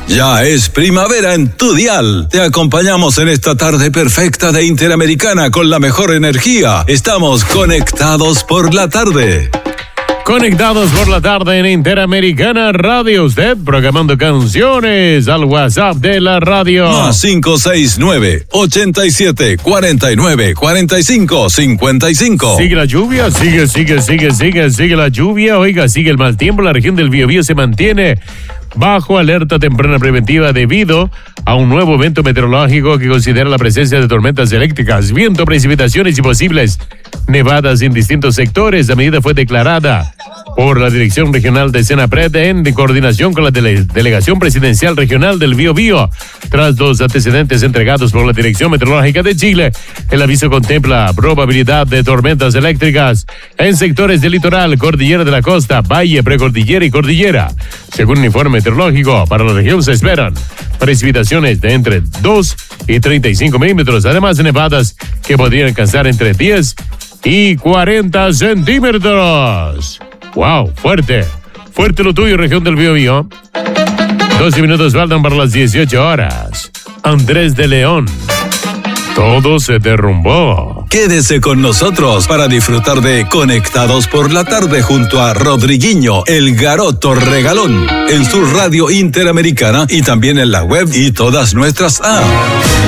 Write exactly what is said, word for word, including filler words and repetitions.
Ya es primavera en tu dial. Te acompañamos en esta tarde perfecta de Interamericana con la mejor energía. Estamos conectados por la tarde. Conectados por la tarde en Interamericana Radio. Usted programando canciones al WhatsApp de la radio. Más cinco seis nueve, ochenta y siete, cuarenta y nueve, cuarenta y cinco, cincuenta y cinco. Sigue la lluvia, sigue, sigue, sigue, sigue, sigue la lluvia. Oiga, sigue el mal tiempo. La región del Biobío se mantiene bajo alerta temprana preventiva debido a un nuevo evento meteorológico que considera la presencia de tormentas eléctricas, viento, precipitaciones y posibles nevadas en distintos sectores. La medida fue declarada por la Dirección Regional de Senapred en coordinación con la dele- Delegación Presidencial Regional del Biobío. Tras los antecedentes entregados por la Dirección Meteorológica de Chile, el aviso contempla probabilidad de tormentas eléctricas en sectores del litoral, cordillera de la costa, valle, precordillera y cordillera. Según un informe meteorológico, para la región se esperan precipitaciones de entre dos y treinta y cinco milímetros, además de nevadas que podrían alcanzar entre diez y cuarenta centímetros. ¡Wow! Fuerte. Fuerte lo tuyo, región del Biobío. doce minutos faltan para las dieciocho horas. Andrés de León. Todo se derrumbó. Quédese con nosotros para disfrutar de Conectados por la tarde junto a Rodriguinho, el Garoto Regalón, en su radio Interamericana y también en la web y todas nuestras apps.